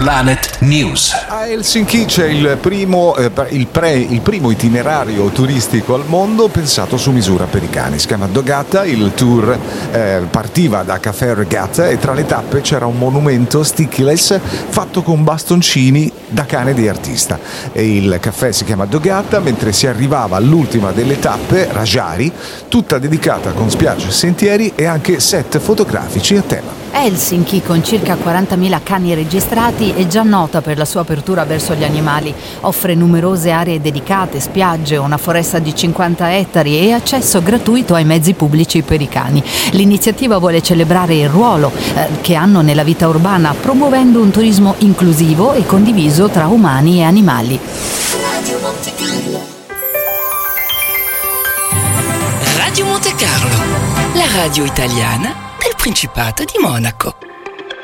Planet News. A Helsinki c'è il primo itinerario turistico al mondo pensato su misura per i cani. Si chiama Dogata. Il tour partiva da Caffè Regatta e tra le tappe c'era un monumento stickless fatto con bastoncini da cane di artista. E il caffè si chiama Dogata, mentre si arrivava all'ultima delle tappe, Rajari, tutta dedicata con spiagge e sentieri e anche set fotografici a tema. Helsinki, con circa 40.000 cani registrati, è già nota per la sua apertura verso gli animali. Offre numerose aree dedicate, spiagge, una foresta di 50 ettari e accesso gratuito ai mezzi pubblici per i cani. L'iniziativa vuole celebrare il ruolo che hanno nella vita urbana, promuovendo un turismo inclusivo e condiviso tra umani e animali. Radio Monte Carlo, la radio italiana del Principato di Monaco.